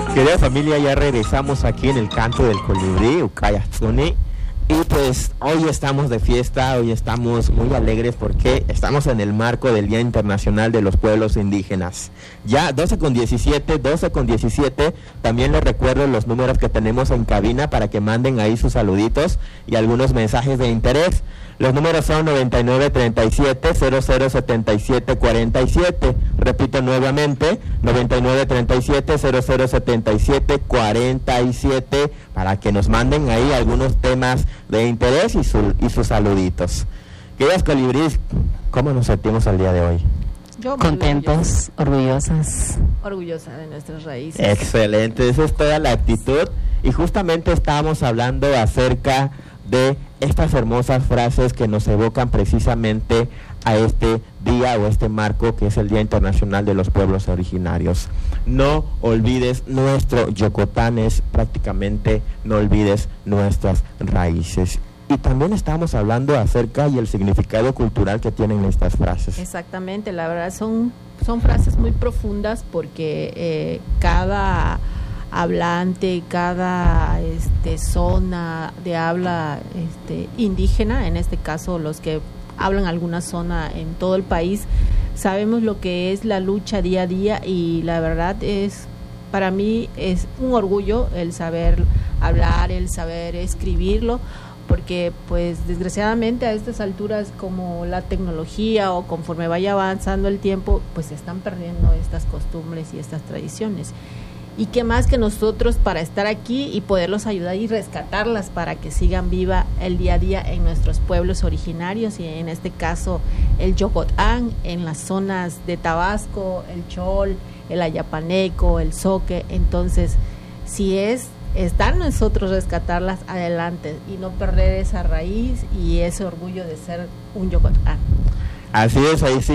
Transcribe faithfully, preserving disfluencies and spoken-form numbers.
Querida familia, ya regresamos aquí en el canto del colibrí, Ucayastuni. Y pues hoy estamos de fiesta, hoy estamos muy alegres porque estamos en el marco del Día Internacional de los Pueblos Indígenas. Ya doce con diecisiete, doce con diecisiete, también les recuerdo los números que tenemos en cabina para que manden ahí sus saluditos y algunos mensajes de interés. Los números son noventa y nueve treinta y siete cero cero setenta y siete cuarenta y siete. Repito nuevamente, noventa y nueve treinta y siete cero cero setenta y siete cuarenta y siete para que nos manden ahí algunos temas de interés y, su, y sus saluditos. Queridas colibríes, ¿cómo nos sentimos al día de hoy? Yo Contentos, orgullosas. Orgullosa de nuestras raíces. Excelente, esa es toda la actitud. Y justamente estábamos hablando acerca de estas hermosas frases que nos evocan precisamente a este día o este marco que es el Día Internacional de los Pueblos Originarios. No olvides nuestro Yocotanes, prácticamente no olvides nuestras raíces. Y también estamos hablando acerca y el significado cultural que tienen estas frases. Exactamente, la verdad son, son frases muy profundas porque eh, cada hablante, cada este, zona de habla este, indígena, en este caso los que hablan alguna zona en todo el país, sabemos lo que es la lucha día a día y la verdad es, para mí es un orgullo el saber hablar, el saber escribirlo, porque pues desgraciadamente a estas alturas como la tecnología o conforme vaya avanzando el tiempo, pues se están perdiendo estas costumbres y estas tradiciones. Y qué más que nosotros para estar aquí y poderlos ayudar y rescatarlas para que sigan viva el día a día en nuestros pueblos originarios y en este caso el Yocotán, en las zonas de Tabasco, el Chol, el Ayapaneco, el Zoque. Entonces, si es estar nosotros rescatarlas adelante y no perder esa raíz y ese orgullo de ser un Yocotán. Así es, ahí sí.